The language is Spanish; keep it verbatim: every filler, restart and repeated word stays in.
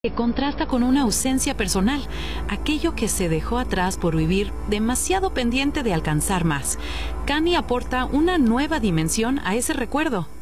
que contrasta con una ausencia personal, aquello que se dejó atrás por vivir demasiado pendiente de alcanzar más. Kanye aporta una nueva dimensión a ese recuerdo.